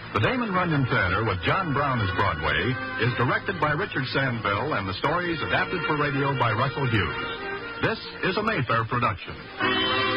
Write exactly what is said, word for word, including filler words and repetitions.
The Damon Runyon Theater with John Brown as Broadway is directed by Richard Sandville and the stories adapted for radio by Russell Hughes. This is a Mayfair production.